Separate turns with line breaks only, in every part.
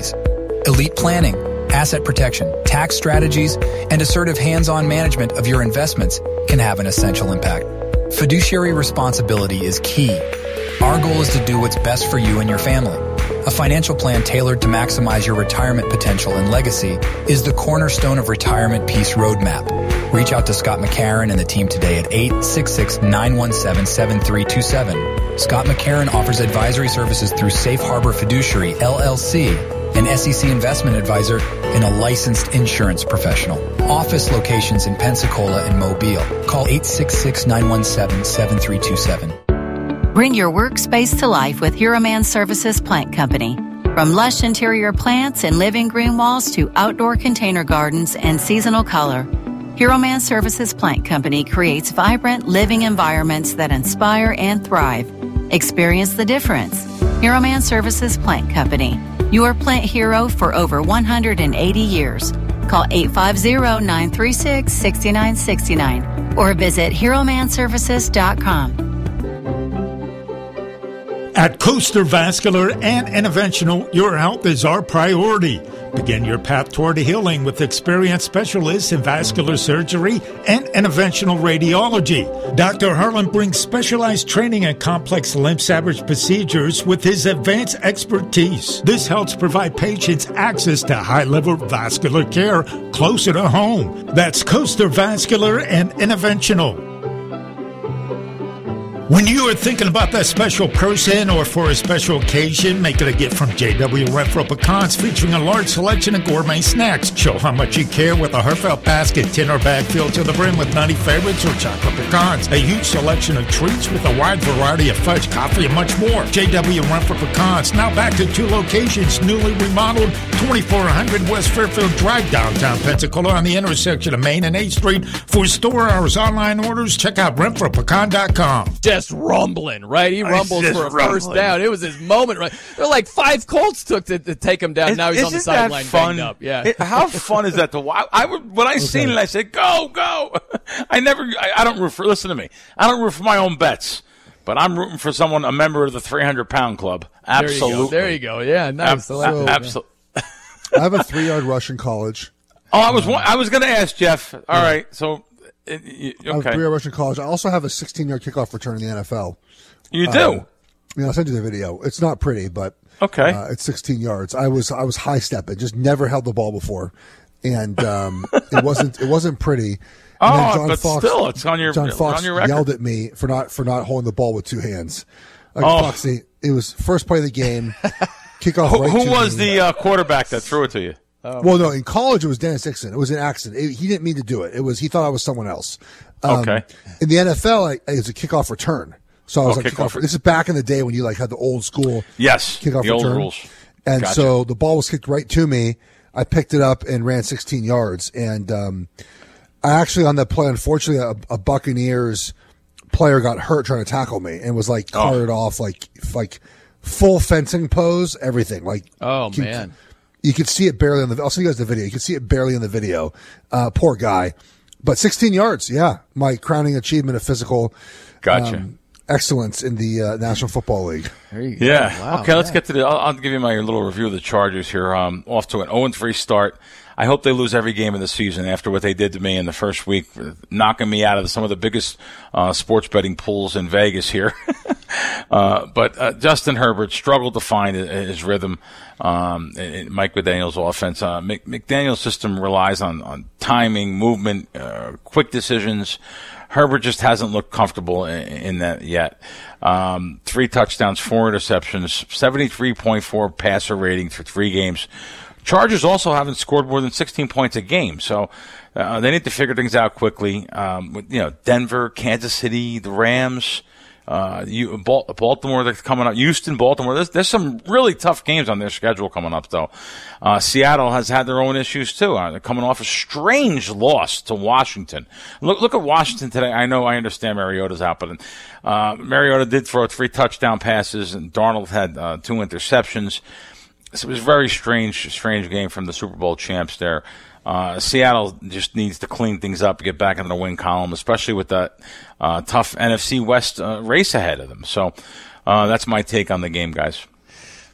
expertise. Elite planning, asset protection, tax strategies, and assertive hands-on management of your investments can have an essential impact. Fiduciary responsibility is key. Our goal is to do what's best for you and your family. A financial plan tailored to maximize your retirement potential and legacy is the cornerstone of Retirement Peace Roadmap. Reach out to Scott McCarron and the team today at 866-917-7327. Scott McCarron offers advisory services through Safe Harbor Fiduciary, LLC, an SEC investment advisor, and a licensed insurance professional. Office locations in Pensacola and Mobile. Call 866-917-7327.
Bring your workspace to life with Hero Man Services Plant Company. From lush interior plants and living green walls to outdoor container gardens and seasonal color, Hero Man Services Plant Company creates vibrant living environments that inspire and thrive. Experience the difference. Hero Man Services Plant Company, your plant hero for over 180 years. Call 850-936-6969 or visit HeroManServices.com.
At Coaster Vascular and Interventional, your health is our priority. Begin your path toward healing with experienced specialists in vascular surgery and interventional radiology. Dr. Harlan brings specialized training in complex limb salvage procedures with his advanced expertise. This helps provide patients access to high-level vascular care closer to home. That's Coaster Vascular and Interventional. When you are thinking about that special person or for a special occasion, make it a gift from J.W. Renfro Pecans, featuring a large selection of gourmet snacks. Show how much you care with a heartfelt basket, tin or bag filled to the brim with nutty favorites or chocolate pecans. A huge selection of treats with a wide variety of fudge, coffee, and much more. J.W. Renfro Pecans, now back to 2 locations, newly remodeled, 2400 West Fairfield Drive, downtown Pensacola, on the intersection of Main and 8th Street. For store hours, online orders, check out RenfroPecan.com.
Just rumbling, right? He rumbles for a first down. It was his moment, right? There were like 5 Colts took to take him down. Now he's on the sideline banged up. Yeah.
How fun is that to watch? When I seen it, I said, go. I don't root for, listen to me. I don't root for my own bets, but I'm rooting for someone, a member of the 300-pound club. Absolutely.
There you go. Yeah, nice.
Absolutely.
I have a 3-yard rush in college.
Oh, I was going to ask Jeff. All right, so. Okay.
I have 3-yard rush in college. I also have a 16-yard kickoff return in the NFL.
You do?
I'll send you the video. It's not pretty, but
okay.
It's 16 yards. I was high stepping, just never held the ball before, and it wasn't pretty.
But still, it's on your
John Fox
on your record.
Yelled at me for not holding the ball with 2 hands. Foxy, it was first play of the game. Kickoff.
Who was the quarterback that threw it to you?
Well, no, in college it was Dennis Dixon. It was an accident. He didn't mean to do it. He thought I was someone else.
Okay.
In the NFL, it was a kickoff return. So I was kickoff. This is back in the day when you had the old school.
Yes.
Kickoff
the
return.
Old rules.
And
gotcha.
So the ball was kicked right to me. I picked it up and ran 16 yards. And I actually, on that play, unfortunately, a Buccaneers player got hurt trying to tackle me and was carted off like full fencing pose, everything.
Man.
You could see it barely on the. I'll send you guys the video. You could see it barely in the video. Poor guy, but 16 yards. Yeah, my crowning achievement of physical excellence in the National Football League.
There you go.
Yeah.
Wow,
okay, let's get to I'll give you my little review of the Chargers here. Off to an 0-3 start. I hope they lose every game of the season after what they did to me in the first week, knocking me out of some of the biggest sports betting pools in Vegas here. But Justin Herbert struggled to find his rhythm in Mike McDaniel's offense. McDaniel's system relies on timing, movement, quick decisions. Herbert just hasn't looked comfortable in that yet. 3 touchdowns, 4 interceptions, 73.4 passer rating for 3 games. Chargers also haven't scored more than 16 points a game, so they need to figure things out quickly. Denver, Kansas City, the Rams, Baltimore that's coming up, Houston, Baltimore. There's some really tough games on their schedule coming up, though. Seattle has had their own issues too. They're coming off a strange loss to Washington. Look at Washington today. I understand Mariota's out, but Mariota did throw 3 touchdown passes, and Darnold had 2 interceptions. So it was a very strange game from the Super Bowl champs there. Seattle just needs to clean things up, get back into the win column, especially with that tough NFC West race ahead of them. So that's my take on the game, guys.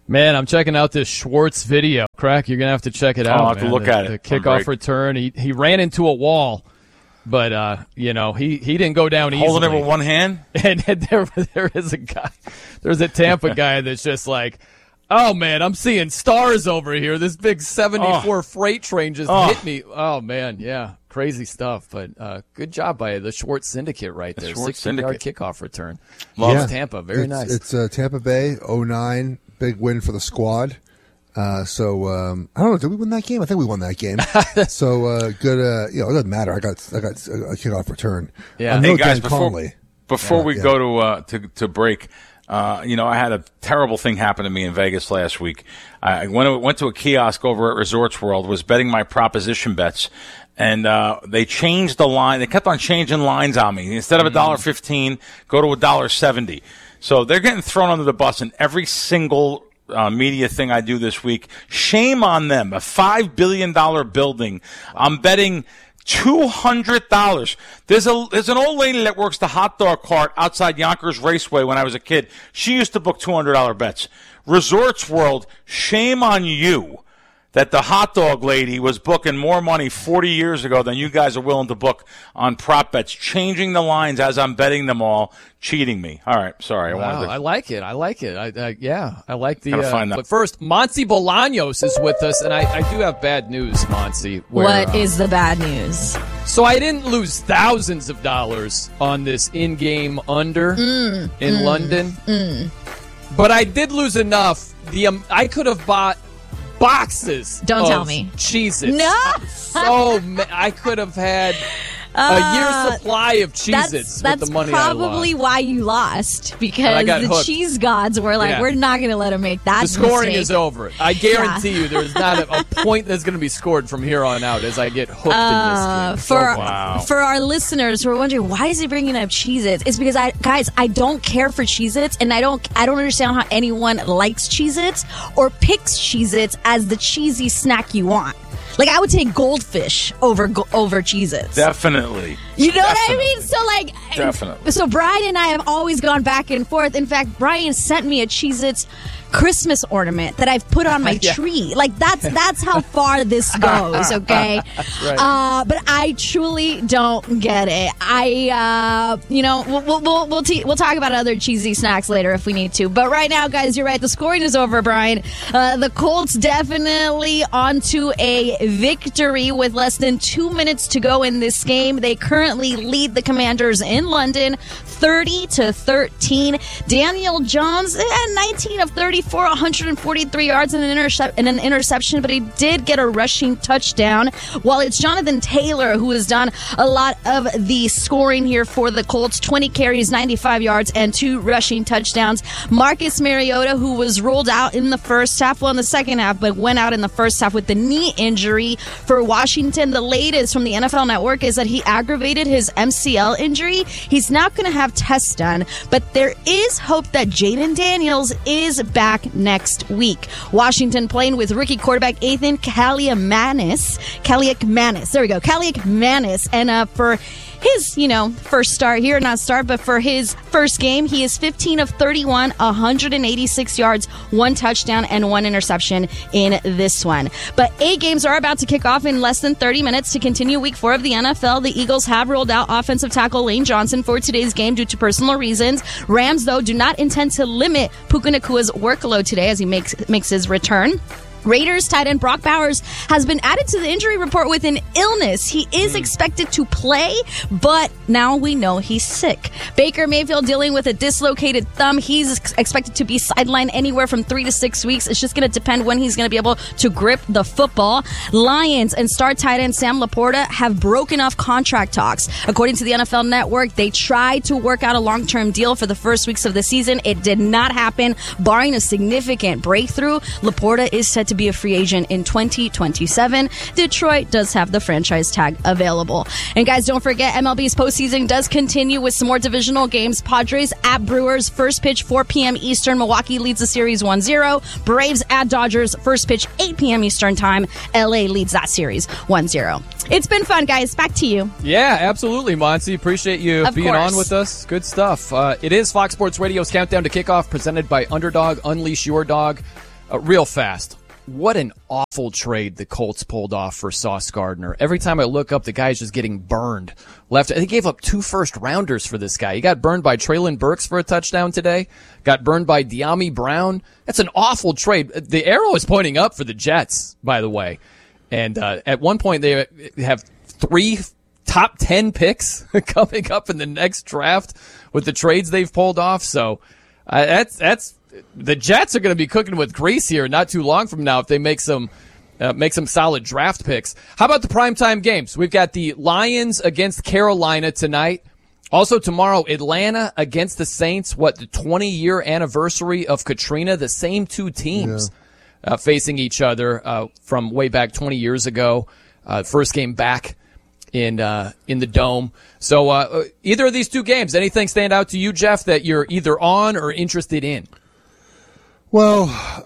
Man, I'm checking out this Schwartz video. Crack, you're going to have to check it out.
I'll have to look at it.
The kickoff return. He ran into a wall, but, he didn't go down easily.
Holding it with one hand?
And there is a guy. There's a Tampa guy that's just like, oh, man, I'm seeing stars over here. This big 74 freight train just hit me. Oh, man, yeah. Crazy stuff. But good job by the Schwartz Syndicate right there. 60-yard kickoff return. Loves Tampa. Very nice.
It's Tampa Bay, 09. Big win for the squad. I don't know. Did we win that game? I think we won that game. So good. It doesn't matter. I got a kickoff return.
Yeah. Hey guys, before we go to break, I had a terrible thing happen to me in Vegas last week. I went to a kiosk over at Resorts World. Was betting my proposition bets. And they changed the line. They kept on changing lines on me. Instead of $1.15, go to $1.70. So they're getting thrown under the bus in every single media thing I do this week. Shame on them. A $5 billion building. I'm betting $200. There's an old lady that works the hot dog cart outside Yonkers Raceway when I was a kid. She used to book $200 bets. Resorts World, shame on you that the hot dog lady was booking more money 40 years ago than you guys are willing to book on prop bets, changing the lines as I'm betting them all, cheating me. All right, sorry.
I like it. I like the.
But
first, Monty Bolaños is with us, and I do have bad news, Monty.
What is the bad news?
So I didn't lose thousands of dollars on this in-game under in London, but I did lose enough. I could have bought boxes
Don't tell me.
Cheez-Its.
No.
I could have had a year's supply of Cheez-Its with the money I lost.
That's probably why you lost, because the
hooked.
Cheese gods were like, we're not going to let him make that
mistake. The scoring
mistake.
is over. I guarantee you there's not a point that's going to be scored from here on out as I get hooked in this game.
For our listeners who are wondering, why is he bringing up Cheez-Its? It's because, I don't care for Cheez-Its, and I don't understand how anyone likes Cheez-Its or picks Cheez-Its as the cheesy snack you want. Like, I would take Goldfish over Cheez-Its.
Definitely.
You know what I mean? So,
definitely.
So, Brian and I have always gone back and forth. In fact, Brian sent me a Cheez-Its Christmas ornament that I've put on my tree. Like, that's how far this goes, okay?
Right.
But I truly don't get it. We'll talk about other cheesy snacks later if we need to. But right now, guys, you're right. The scoring is over, Brian. The Colts definitely onto a victory with less than 2 minutes to go in this game. They currently lead the Commanders in London 30-13. Daniel Jones, 19 of 34, 143 yards and an interception, but he did get a rushing touchdown. While it's Jonathan Taylor who has done a lot of the scoring here for the Colts, 20 carries, 95 yards, and 2 rushing touchdowns. Marcus Mariota, who was rolled out in the first half, in the second half, but went out in the first half with the knee injury for Washington. The latest from the NFL Network is that he aggravated his MCL injury. He's not going to have tests done, but there is hope that Jaden Daniels is back next week. Washington playing with rookie quarterback Ethan Kaliakmanis. There we go. Kaliakmanis. And for his, first start here, but for his first game, he is 15 of 31, 186 yards, 1 touchdown, and 1 interception in this one. But 8 games are about to kick off in less than 30 minutes to continue week 4 of the NFL. The Eagles have rolled out offensive tackle Lane Johnson for today's game due to personal reasons. Rams, though, do not intend to limit Puka Nakua's workload today as he makes his return. Raiders tight end Brock Bowers has been added to the injury report with an illness. He is expected to play, but now we know he's sick. Baker Mayfield dealing with a dislocated thumb. He's expected to be sidelined anywhere from 3 to 6 weeks. It's just going to depend when he's going to be able to grip the football. Lions and star tight end Sam Laporta have broken off contract talks. According to the NFL Network, they tried to work out a long-term deal for the first weeks of the season. It did not happen. Barring a significant breakthrough, Laporta is set to be a free agent in 2027. Detroit does have the franchise tag available. And guys, don't forget, MLB's postseason does continue with some more divisional games. Padres at Brewers, first pitch 4 p.m. Eastern. Milwaukee leads the series 1-0. Braves at Dodgers, first pitch 8 p.m. Eastern time. LA leads that series 1-0. It's been fun, guys. Back to you.
Yeah, absolutely, Monty. Appreciate you being on with us. Good stuff. It is Fox Sports Radio's Countdown to Kickoff, presented by Underdog. Unleash your dog. Real fast. What an awful trade the Colts pulled off for Sauce Gardner. Every time I look up, the guy's just getting burned. He gave up 2 first-rounders for this guy. He got burned by Treylon Burks for a touchdown today. Got burned by De'Ami Brown. That's an awful trade. The arrow is pointing up for the Jets, by the way. And at one point, they have 3 top 10 picks coming up in the next draft with the trades they've pulled off. So that's the Jets are going to be cooking with grease here not too long from now if they make some solid draft picks. How about the primetime games? We've got the Lions against Carolina tonight. Also tomorrow, Atlanta against the Saints. The 20-year anniversary of Katrina. The same 2 teams facing each other from way back 20 years ago. First game back in the Dome. So either of these 2 games, anything stand out to you, Jeff, that you're either on or interested in?
Well,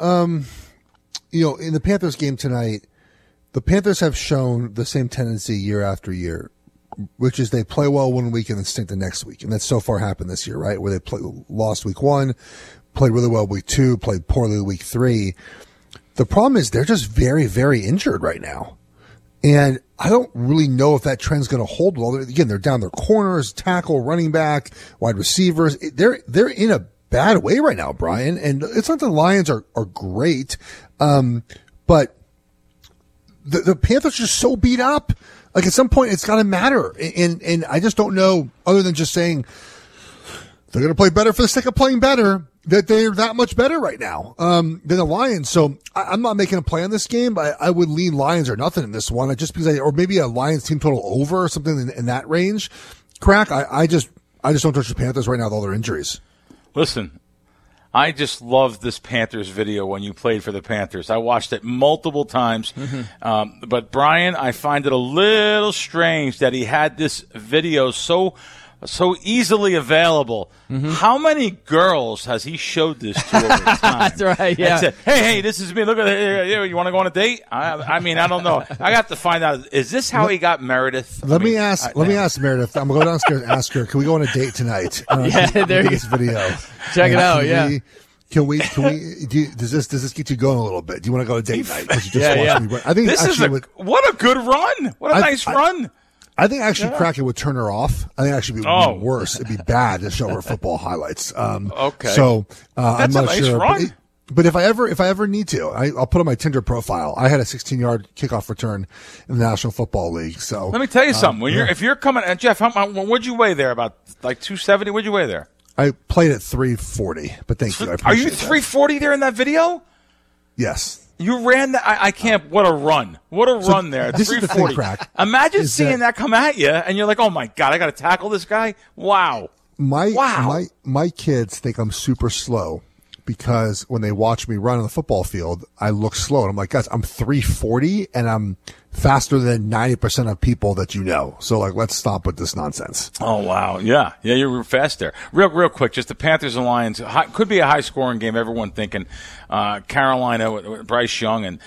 in the Panthers game tonight, the Panthers have shown the same tendency year after year, which is they play well one week and then stink the next week. And that's so far happened this year, right? Where they lost week 1, played really well week 2, played poorly week 3. The problem is they're just very, very injured right now. And I don't really know if that trend's going to hold well. Again, they're down their corners, tackle, running back, wide receivers. They're in a bad way right now, Brian. And it's not the Lions are great. But the Panthers are just so beat up. Like at some point it's got to matter. And I just don't know, other than just saying they're going to play better for the sake of playing better, that they're that much better right now, than the Lions. So I'm not making a play on this game, but I would lean Lions or nothing in this one, just because or maybe a Lions team total over or something in that range. Crack. I just don't touch the Panthers right now with all their injuries.
Listen, I just loved this Panthers video when you played for the Panthers. I watched it multiple times. Mm-hmm. But, Brian, I find it a little strange that he had this video so easily available. Mm-hmm. How many girls has he showed this to over time?
That's right, yeah.
Said, hey, this is me. Look at it. You want to go on a date? I mean, I don't know. I got to find out. Is this how he got Meredith?
Let me ask Meredith. I'm going to go downstairs and ask her, can we go on a date tonight?
There you
this video.
Check it out,
Can we, does this get you going a little bit? Do you want to go to date night? I think
this what a good run. What a nice run.
I think actually Kraken would turn her off. I think actually it'd be worse. It'd be bad to show her football highlights.
Okay.
So
that's
I'm not
a nice
sure.
Run.
But if I ever need to, I'll put on my Tinder profile. I had a 16-yard kickoff return in the National Football League. So
let me tell you something. If you're coming, and Jeff, what'd you weigh there? About like 270? What'd you weigh there?
I played at 340. But thank you.
Are you 340 there in that video?
Yes.
You ran that. I can't. What a run! What a run there.
This is the thing, Crack.
Imagine seeing that come at you, and you're like, "Oh my god, I got to tackle this guy!" Wow.
My kids think I'm super slow because when they watch me run on the football field, I look slow, and I'm like, guys, I'm 340, and I'm faster than 90% of people that you know. So, let's stop with this nonsense.
Oh, wow. Yeah, you were fast there. Real quick, just the Panthers and Lions. Could be a high-scoring game, everyone thinking. Carolina with Bryce Young, and,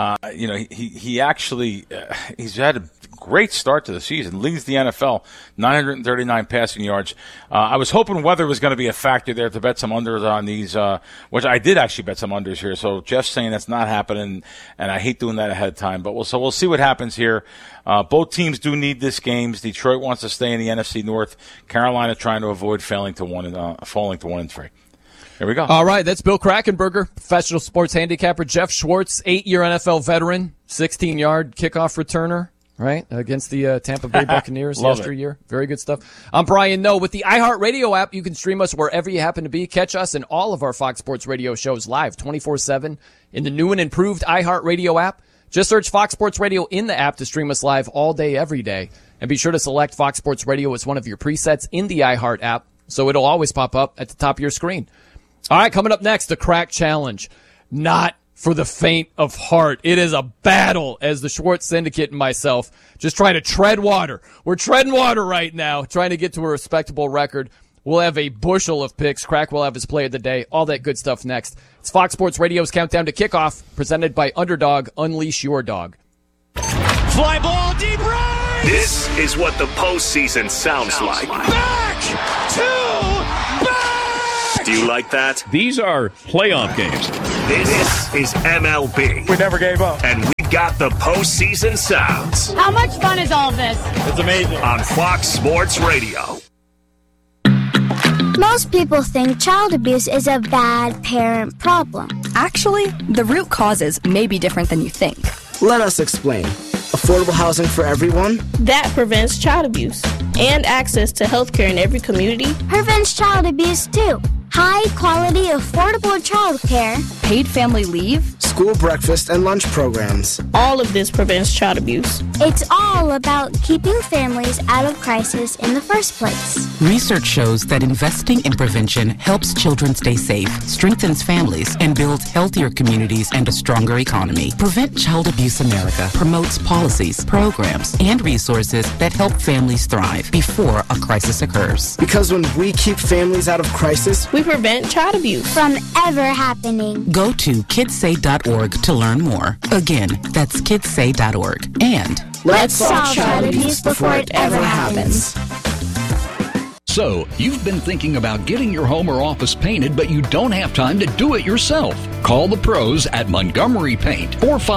he actually he's had a great start to the season. Leads the NFL, 939 passing yards. I was hoping weather was going to be a factor there to bet some unders on these, which I did actually bet some unders here. So Jeff's saying that's not happening, and I hate doing that ahead of time. But we'll see what happens here. Both teams do need this game. Detroit wants to stay in the NFC North. Carolina trying to avoid falling to 1-3. Here we go.
All right, that's Bill Krackomberger, professional sports handicapper. Jeff Schwartz, 8-year NFL veteran, 16-yard kickoff returner, right, against the Tampa Bay Buccaneers yesteryear. Very good stuff. I'm Brian Noe. With the iHeartRadio app, you can stream us wherever you happen to be. Catch us and all of our Fox Sports Radio shows live 24/7 in the new and improved iHeartRadio app. Just search Fox Sports Radio in the app to stream us live all day, every day. And be sure to select Fox Sports Radio as one of your presets in the iHeart app, so it'll always pop up at the top of your screen. All right, coming up next, the Crack Challenge. Not for the faint of heart. It is a battle as the Schwartz Syndicate and myself just trying to tread water. We're treading water right now, trying to get to a respectable record. We'll have a bushel of picks. Crack will have his play of the day. All that good stuff next. It's Fox Sports Radio's Countdown to Kickoff, presented by Underdog. Unleash your dog.
Fly ball, deep right!
This is what the postseason sounds like.
Back to back!
Do you like that?
These are playoff games.
This is MLB.
We never gave up.
And we got the postseason sounds.
How much fun is all this?
It's amazing.
On Fox Sports Radio.
Most people think child abuse is a bad parent problem.
Actually, the root causes may be different than you think.
Let us explain. Affordable housing for everyone?
That prevents child abuse. And access to health care in every community.
Prevents child abuse too. High quality, affordable child care.
Paid family leave.
School breakfast and lunch programs.
All of this prevents child abuse.
It's all about keeping families out of crisis in the first place.
Research shows that investing in prevention helps children stay safe, strengthens families, and builds healthier communities and a stronger economy. Prevent Child Abuse America promotes policies, programs, and resources that help families thrive before a crisis occurs.
Because when we keep families out of crisis,
we prevent child abuse
from ever happening.
Go to kidssay.org to learn more. Again, that's kidssay.org. And
let's solve child abuse before it ever happens.
So, you've been thinking about getting your home or office painted, but you don't have time to do it yourself. Call the pros at Montgomery Paint,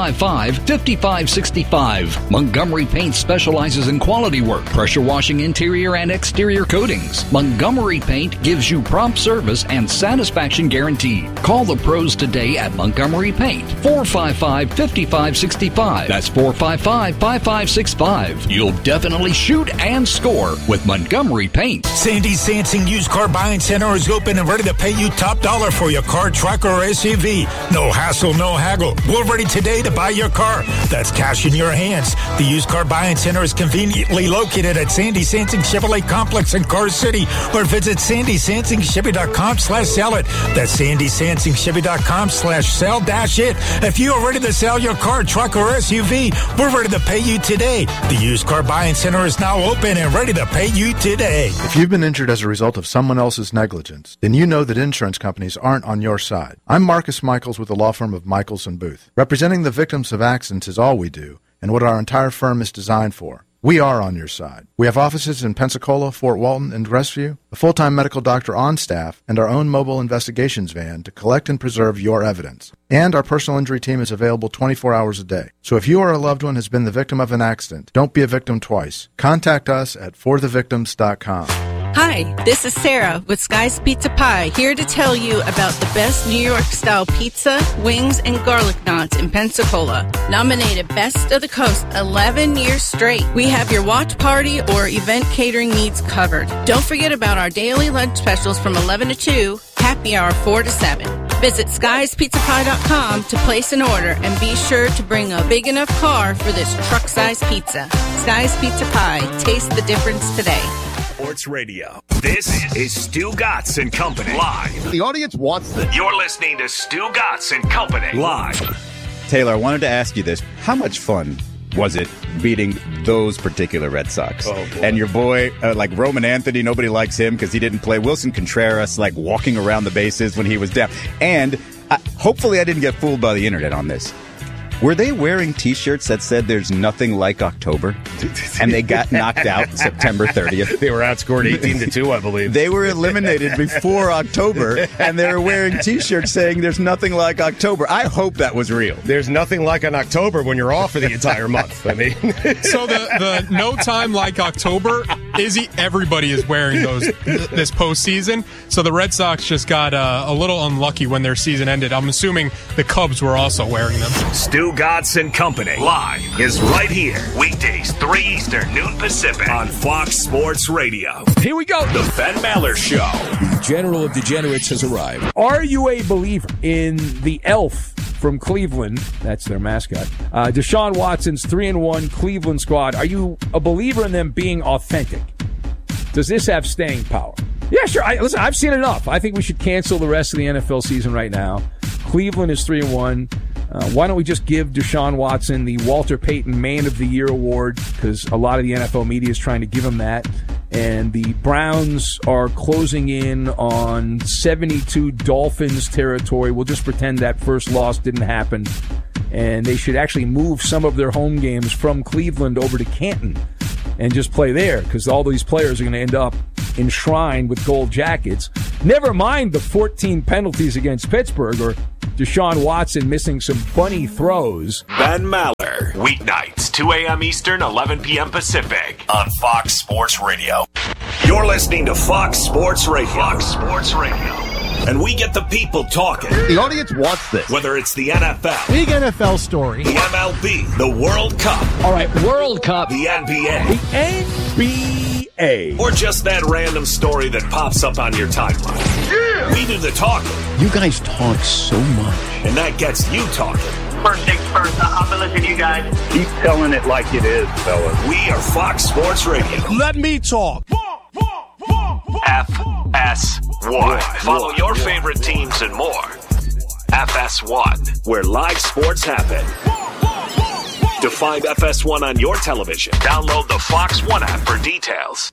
455-5565. Montgomery Paint specializes in quality work, pressure washing interior and exterior coatings. Montgomery Paint gives you prompt service and satisfaction guarantee. Call the pros today at Montgomery Paint, 455-5565. That's 455-5565. You'll definitely shoot and score with Montgomery Paint.
Sandy Sansing Used Car Buying Center is open and ready to pay you top dollar for your car, truck, or SUV. No hassle, no haggle. We're ready today to buy your car. That's cash in your hands. The Used Car Buying Center is conveniently located at Sandy Sansing Chevrolet Complex in Car City, or visit sandysansingchevy.com/sell it. That's sandysansingchevy.com/sell-it. If you are ready to sell your car, truck, or SUV, we're ready to pay you today. The Used Car Buying Center is now open and ready to pay you today.
If you've been injured as a result of someone else's negligence, then you know that insurance companies aren't on your side. I'm Marcus Michaels with the law firm of Michaels & Booth. Representing the victims of accidents is all we do, and what our entire firm is designed for. We are on your side. We have offices in Pensacola, Fort Walton, and Restview, a full-time medical doctor on staff, and our own mobile investigations van to collect and preserve your evidence. And our personal injury team is available 24 hours a day. So if you or a loved one has been the victim of an accident, don't be a victim twice. Contact us at forthevictims.com.
Hi, this is Sarah with Sky's Pizza Pie, here to tell you about the best New York-style pizza, wings, and garlic knots in Pensacola. Nominated Best of the Coast 11 years straight. We have your watch party or event catering needs covered. Don't forget about our daily lunch specials from 11 to 2, happy hour 4 to 7. Visit skiespizzapie.com to place an order and be sure to bring a big enough car for this truck-sized pizza. Sky's Pizza Pie. Taste the difference today.
Sports Radio. This is Stu Gatz and Company live.
The audience wants this.
You're listening to Stu Gatz and Company live.
Taylor, I wanted to ask you this. How much fun was it beating those particular Red Sox?
Oh,
and your boy, like Roman Anthony, nobody likes him because he didn't play. Wilson Contreras, like walking around the bases when he was down. And hopefully I didn't get fooled by the internet on this. Were they wearing T-shirts that said there's nothing like October? And they got knocked out September 30th.
They were outscored 18-2, I believe.
They were eliminated before October, and they were wearing T-shirts saying there's nothing like October. I hope that was real.
There's nothing like an October when you're off for the entire month. I mean,
so the no time like October, everybody is wearing those this postseason. So the Red Sox just got a little unlucky when their season ended. I'm assuming the Cubs were also wearing them.
Stu Gatz and Company live is right here. Weekdays, 3 Eastern, noon Pacific on Fox Sports Radio.
Here we go.
The Ben Maller Show.
The General of Degenerates has arrived. Are you a believer in the elf from Cleveland? That's their mascot. Deshaun Watson's 3-1 Cleveland squad. Are you a believer in them being authentic? Does this have staying power? Yeah, sure. Listen, I've seen enough. I think we should cancel the rest of the NFL season right now. Cleveland is 3-1. Why don't we just give Deshaun Watson the Walter Payton Man of the Year award, because a lot of the NFL media is trying to give him that. And the Browns are closing in on 72 Dolphins territory. We'll just pretend that first loss didn't happen. And they should actually move some of their home games from Cleveland over to Canton. and just play there because all these players are going to end up enshrined with gold jackets. Never mind the 14 penalties against Pittsburgh or Deshaun Watson missing some bunny throws.
Ben Maller, weeknights, 2 a.m. Eastern, 11 p.m. Pacific, on Fox Sports Radio. You're listening to Fox Sports Radio. Fox Sports Radio. And we get the people talking.
The audience wants this.
Whether it's the NFL,
big NFL story,
the MLB, the World Cup.
All right, World Cup.
The NBA.
The NBA.
Or just that random story that pops up on your timeline. Yeah! We do the talking.
You guys talk so much.
And that gets you talking.
First things first, I'll be listening to you guys.
Keep telling it like it is, fellas.
We are Fox Sports Radio.
Let me talk.
FS1. Follow your favorite teams and more. FS1, where live sports happen. To find FS1 on your television, download the Fox One app for details.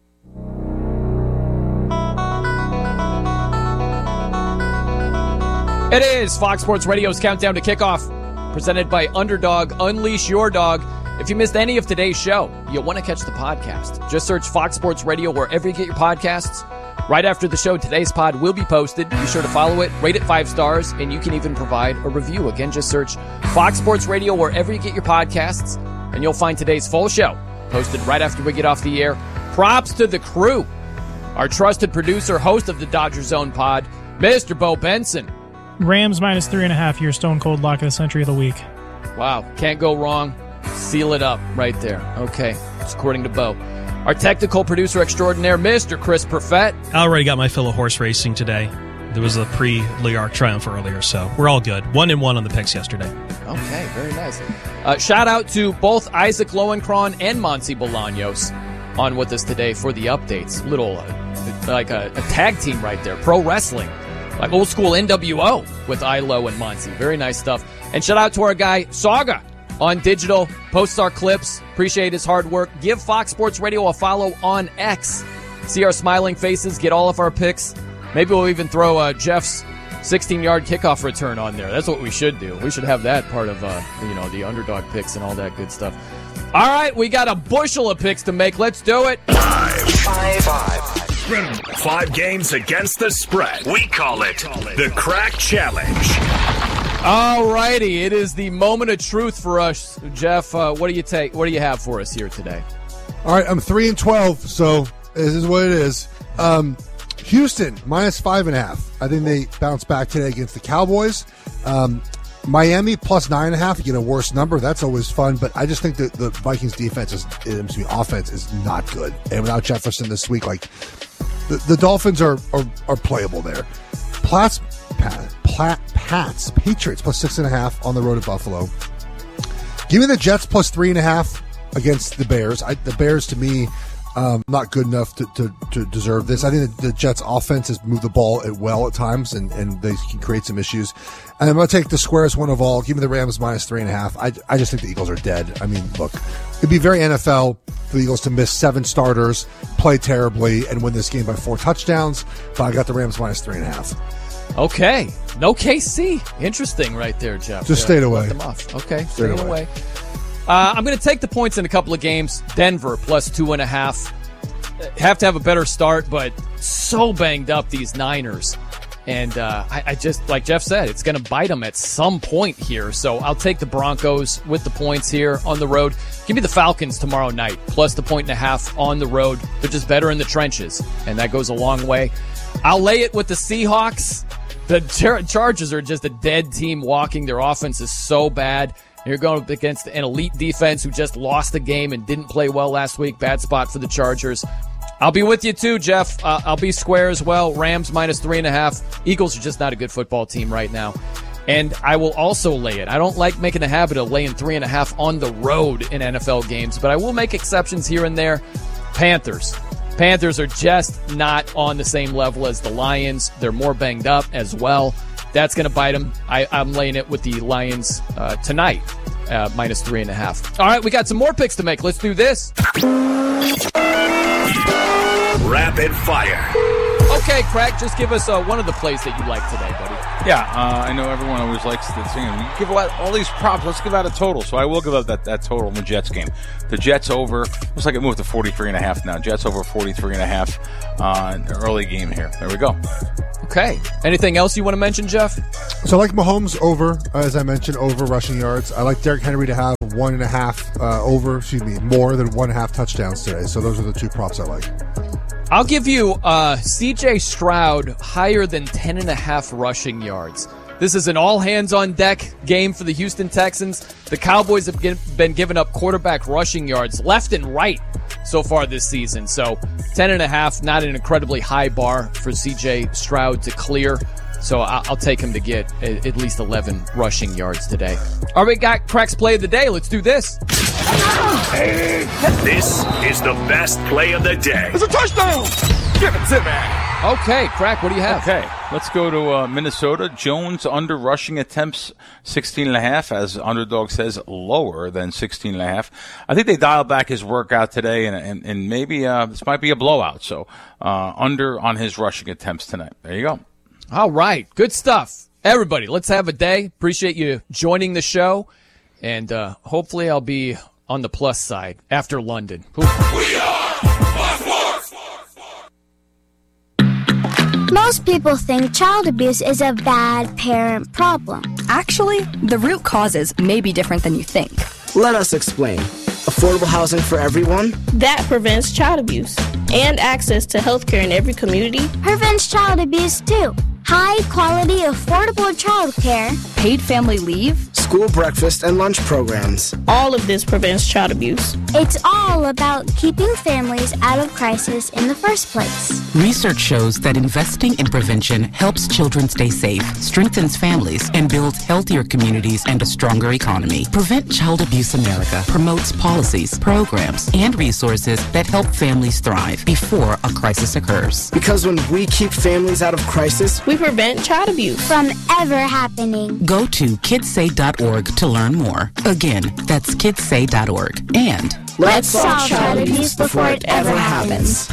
It is Fox Sports Radio's Countdown to Kickoff, presented by Underdog. Unleash your dog. If you missed any of today's show, you'll want to catch the podcast. Just search Fox Sports Radio wherever you get your podcasts. Right after the show, today's pod will be posted. Be sure to follow it, rate it 5 stars, and you can even provide a review. Again, just search Fox Sports Radio wherever you get your podcasts, and you'll find today's full show posted right after we get off the air. Props to the crew. Our trusted producer, host of the Dodger Zone pod, Mr. Bo Benson.
Rams minus 3.5, your stone cold lock of the century of the week.
Wow, can't go wrong. Seal it up right there. Okay, it's according to Bo. Our technical producer extraordinaire, Mr. Chris Perfett.
I already got my fill of horse racing today. There was a pre-Leark Triumph earlier, so we're all good. 1-1 on the picks yesterday.
Okay, very nice. Shout out to both Isaac Lowenkron and Monty Bolaños on with us today for the updates. Little, like a tag team right there. Pro wrestling. Like old school NWO with Ilo and Monty. Very nice stuff. And shout out to our guy, Saga, on digital. Posts our clips. Appreciate his hard work. Give Fox Sports Radio a follow on X. See our smiling faces. Get all of our picks. Maybe we'll even throw Jeff's 16-yard kickoff return on there. That's what we should do. We should have that part of the underdog picks and all that good stuff. All right, we got a bushel of picks to make. Let's do it.
5 games against the spread. We call it the Crack Challenge.
All righty, it is the moment of truth for us, Jeff. What do you take? What do you have for us here today?
All right, I'm 3-12, so this is what it is. Houston minus 5.5. I think they bounce back today against the Cowboys. Miami plus 9.5. You get a worse number. That's always fun, but I just think that the Vikings offense is not good. And without Jefferson this week, like the Dolphins are playable there. Pats Patriots plus 6.5 on the road at Buffalo. Give me the Jets plus 3.5 against the Bears. The Bears to me not good enough to deserve this. I think the Jets offense has moved the ball well at times and they can create some issues. And I'm going to take the squarest one of all. Give me the Rams minus 3.5. I just think the Eagles are dead. I mean, look, it'd be very NFL for the Eagles to miss 7 starters, play terribly, and win this game by 4 touchdowns. But I got the Rams minus 3.5.
Okay. No KC. Interesting right there, Jeff.
Just stayed away.
Them off. Okay, stayed away. I'm going to take the points in a couple of games. Denver plus 2.5. Have to have a better start, but so banged up, these Niners. And I just, like Jeff said, it's going to bite them at some point here. So I'll take the Broncos with the points here on the road. Give me the Falcons tomorrow night, plus the 1.5 on the road. They're just better in the trenches, and that goes a long way. I'll lay it with the Seahawks. The Chargers are just a dead team walking. Their offense is so bad. You're going up against an elite defense who just lost the game and didn't play well last week. Bad spot for the Chargers. I'll be with you too, Jeff. I'll be square as well. Rams minus 3.5. Eagles are just not a good football team right now. And I will also lay it. I don't like making a habit of laying 3.5 on the road in NFL games, but I will make exceptions here and there. Panthers. Panthers are just not on the same level as the Lions. They're more banged up as well. That's going to bite them. I'm laying it with the Lions tonight, minus 3.5. All right, we got some more picks to make. Let's do this.
Rapid fire.
Okay, Craig, just give us one of the plays that you like today, buddy.
Yeah, I know everyone always likes to sing. We give out all these props. Let's give out a total. So I will give out that total in the Jets game. The Jets over, looks like it moved to 43.5 now. Jets over 43.5 early game here. There we go.
Okay. Anything else you want to mention, Jeff?
So I like Mahomes over, as I mentioned, over rushing yards. I like Derrick Henry to have more than 1.5 touchdowns today. So those are the two props I like.
I'll give you C.J. Stroud higher than 10.5 rushing yards. This is an all-hands-on-deck game for the Houston Texans. The Cowboys have been giving up quarterback rushing yards left and right so far this season. So 10.5, not an incredibly high bar for C.J. Stroud to clear. So I'll take him to get at least 11 rushing yards today. All right, we got Crack's play of the day. Let's do this.
This is the best play of the day.
It's a touchdown! Give it to me!
Okay, Crack, what do you have?
Okay, let's go to Minnesota. Jones under rushing attempts 16.5, as Underdog says, lower than 16.5. I think they dialed back his workout today, and maybe this might be a blowout. So under on his rushing attempts tonight. There you go.
All right, good stuff. Everybody, let's have a day. Appreciate you joining the show, and hopefully I'll be on the plus side after London.
We are Blackboard!
Most people think child abuse is a bad parent problem.
Actually, the root causes may be different than you think.
Let us explain. Affordable housing for everyone?
That prevents child abuse. And access to health care in every community.
Prevents child abuse, too. High-quality, affordable child care.
Paid family leave.
School breakfast and lunch programs.
All of this prevents child abuse.
It's all about keeping families out of crisis in the first place.
Research shows that investing in prevention helps children stay safe, strengthens families, and builds healthier communities and a stronger economy. Prevent Child Abuse America promotes policies, programs, and resources that help families thrive before a crisis occurs.
Because when we keep families out of crisis,
we prevent child abuse
from ever happening.
Go to kidssay.org to learn more. Again, that's kidssay.org. And
let's solve child abuse before it ever happens.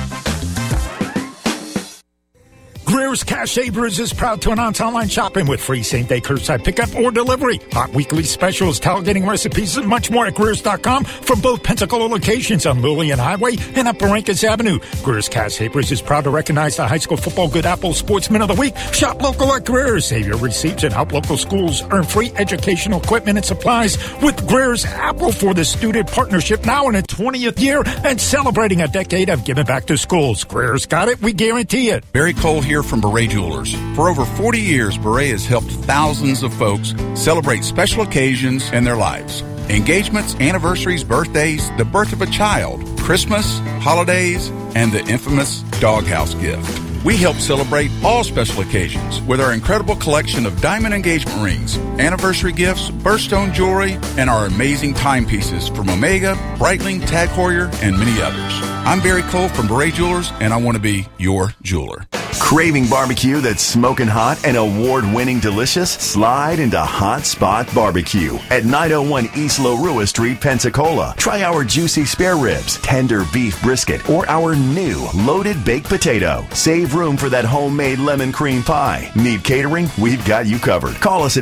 Greer's Cash Savers is proud to announce online shopping with free same-day curbside pickup or delivery. Hot weekly specials, tailgating recipes, and much more at Greer's.com from both Pensacola locations on Lillian Highway and Upper Rancus Avenue. Greer's Cash Savers is proud to recognize the High School Football Good Apple Sportsman of the Week. Shop local at Greer's. Save your receipts and help local schools earn free educational equipment and supplies with Greer's Apple for the student partnership now in its 20th year and celebrating a decade of giving back to schools. Greer's got it. We guarantee it.
Barry Cole here from Beret Jewelers. For over 40 years, Beret has helped thousands of folks celebrate special occasions in their lives. Engagements, anniversaries, birthdays, the birth of a child, Christmas, holidays, and the infamous doghouse gift. We help celebrate all special occasions with our incredible collection of diamond engagement rings, anniversary gifts, birthstone jewelry, and our amazing timepieces from Omega, Breitling, Tag Heuer, and many others. I'm Barry Cole from Beret Jewelers, and I want to be your jeweler.
Craving barbecue that's smoking hot and award-winning delicious? Slide into Hot Spot Barbecue at 901 East Larua Street, Pensacola. Try our juicy spare ribs, tender beef brisket, or our new loaded baked potato. Save room for that homemade lemon cream pie. Need catering? We've got you covered. Call us at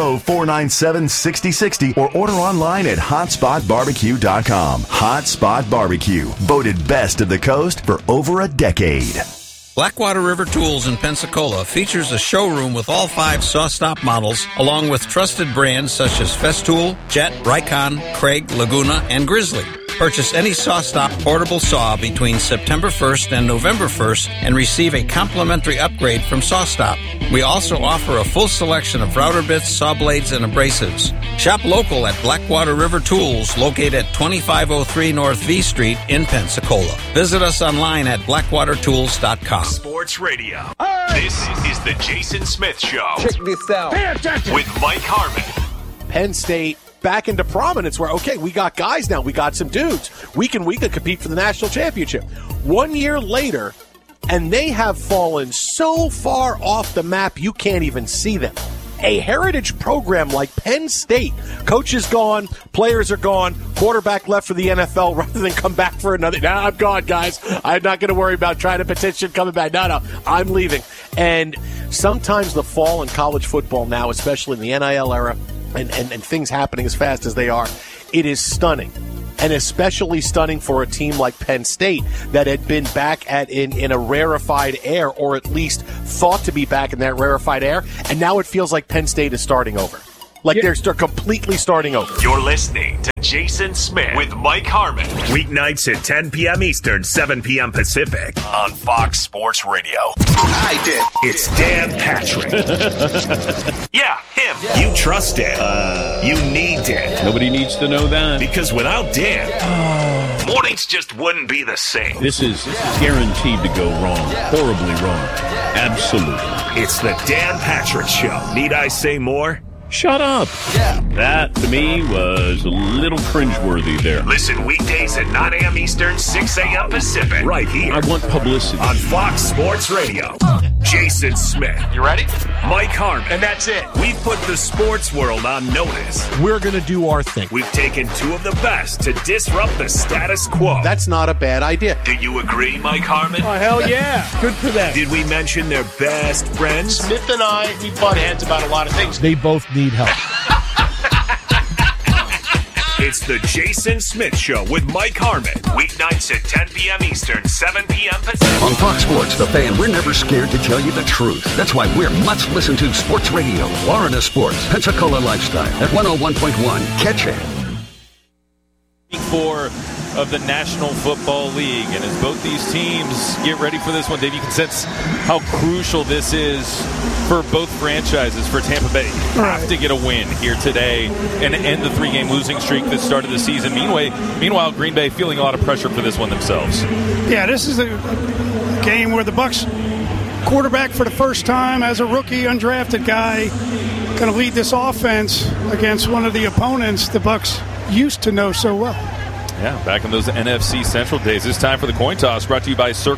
850-497-6060 or order online at hotspotbarbecue.com. Hot Spot Barbecue, voted best of the coast for over a decade.
Blackwater River Tools in Pensacola features a showroom with all 5 SawStop models, along with trusted brands such as Festool, Jet, Rycon, Craig, Laguna, and Grizzly. Purchase any SawStop portable saw between September 1st and November 1st and receive a complimentary upgrade from SawStop. We also offer a full selection of router bits, saw blades, and abrasives. Shop local at Blackwater River Tools, located at 2503 North V Street in Pensacola. Visit us online at blackwatertools.com.
Sports Radio. This is the Jason Smith Show.
Check this out. Pay attention.
With Mike Harmon.
Penn State back into prominence where, okay, we got guys now. We got some dudes. We can compete for the national championship. 1 year later, and they have fallen so far off the map you can't even see them. A heritage program like Penn State, coach is gone, players are gone, quarterback left for the NFL rather than come back for another. Now I'm gone, guys. I'm not going to worry about trying to petition coming back. No, I'm leaving. And Sometimes the fall in college football now, especially in the NIL era, and things happening as fast as they are, it is stunning. And especially stunning for a team like Penn State that had been back in a rarefied air, or at least thought to be back in that rarefied air, and now it feels like Penn State is starting over. Like they're completely starting over.
You're listening to Jason Smith with Mike Harmon.
Weeknights at 10 p.m. Eastern, 7 p.m. Pacific on Fox Sports Radio. I did. It's Dan Patrick.
Yeah, him.
You trust Dan. You need Dan.
Nobody needs to know that.
Because without Dan,
mornings just wouldn't be the same.
This is guaranteed to go wrong. Horribly wrong. Absolutely.
It's the Dan Patrick Show. Need I say more?
Shut up.
Yeah.
That, to me, was a little cringeworthy there.
Listen weekdays at 9 a.m. Eastern, 6 a.m. Pacific.
Right here.
I want publicity.
On Fox Sports Radio. Jason Smith.
You ready?
Mike Harmon.
And that's it.
We've put the sports world on notice.
We're going to do our thing.
We've taken two of the best to disrupt the status quo.
That's not a bad idea.
Do you agree, Mike Harmon?
Oh, hell yeah. Good for them.
Did we mention their best friends?
Smith and I, we butt heads about a lot of things.
They both need help.
It's the Jason Smith Show with Mike Harmon.
Weeknights at 10 p.m. Eastern, 7 p.m. Pacific.
On Fox Sports, The Fan, we're never scared to tell you the truth. That's why we're much listened to sports radio. Florida Sports, Pensacola Lifestyle at 101.1. Catch it.
Week 4 of the National Football League, and as both these teams get ready for this one, Dave, you can sense how crucial this is for both franchises. For Tampa Bay, have to get a win here today and end the 3-game losing streak that started the season. Meanwhile, Green Bay feeling a lot of pressure for this one themselves.
Yeah, this is a game where the Bucs quarterback for the first time as a rookie, undrafted guy, going to lead this offense against one of the opponents the Bucs used to know so well.
Yeah, back in those NFC Central days. It's time for the coin toss, brought to you by Circle